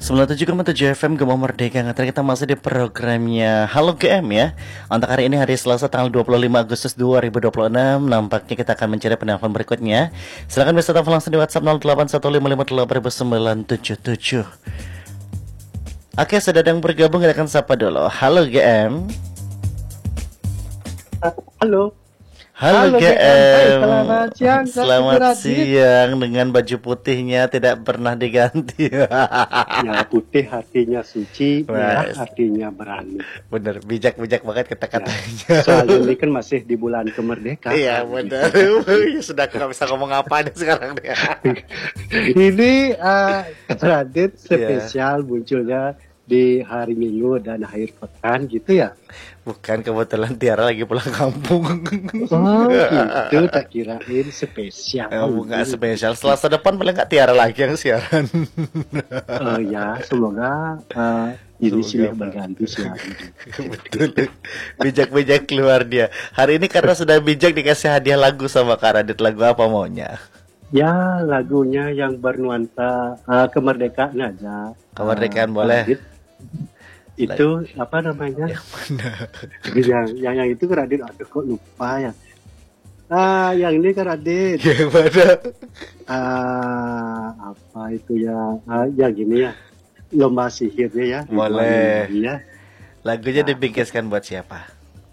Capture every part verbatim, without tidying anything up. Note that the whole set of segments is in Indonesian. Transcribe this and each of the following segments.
sembilan puluh tujuh koma tujuh F M Gema Merdeka. Ngantar kita masih di programnya Halo G M ya. Untuk hari ini hari Selasa tanggal dua puluh lima Agustus dua ribu dua puluh enam. Nampaknya kita akan mencari penelpon berikutnya. Silakan bisa telepon langsung di WhatsApp nol delapan satu lima lima delapan sembilan tujuh tujuh. Oke, sudah ada yang bergabung, kita akan sapa dulu. Halo G M. Halo. Halo, Halo G M. Hai, selamat siang. Selamat siang dengan baju putihnya tidak pernah diganti. Ya, putih artinya suci, Wah, ya artinya berani. Bener, bijak-bijak banget kata-katanya. Ya, soalnya ini kan masih di bulan kemerdekaan. Iya benar. Sudah nggak bisa ngomong apa nih sekarang dia. Ini uh, Radit spesial yeah. munculnya di hari Minggu dan akhir pekan gitu ya? Bukan, kebetulan Tiara lagi pulang kampung. Oh gitu, tak kirain spesial. Oh, nggak spesial. Selasa depan paling nggak Tiara lagi yang siaran. Oh uh, ya, semoga uh, ini silih berganti siaran. Betul. Bijak-bijak keluar dia. Hari ini karena sudah bijak dikasih hadiah lagu sama Kak Radit. Lagu apa maunya? Ya, lagunya yang bernuansa uh, kemerdekaan aja. Kemerdekaan uh, boleh. Radit. Itu like, apa namanya? Yang mana? yang, yang yang itu Radit, aduh kok lupa ya. Ah, yang ini kan Radit. Yang mana? Ah, apa itu ya? Ah, ya gini ya. Lomba sihirnya ya. Boleh. Ya. Lagunya nah, dibingkiskan buat siapa?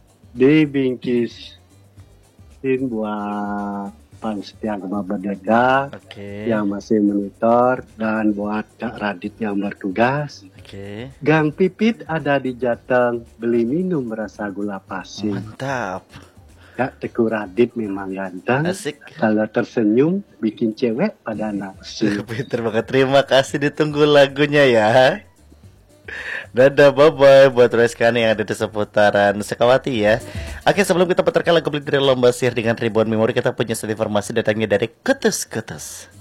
Dibingkisin buat Bang Setia Gema Merdeka, okay. yang masih monitor, dan buat Kak Radit yang bertugas. Okay. Gang Pipit ada di Jateng, beli minum rasa gula pasir. Mantap. Kak Teguh Radit memang ganteng. Asik. Kalau tersenyum bikin cewek pada naksir. Pinter banget, terima kasih, ditunggu lagunya ya. Dadah, bye-bye buat rekan yang ada di seputaran Sekawati ya. Oke, sebelum kita putarkan lagu dari Lomba Sihir dengan ribuan memori, kita punya satu informasi datangnya dari Kutus-Kutus.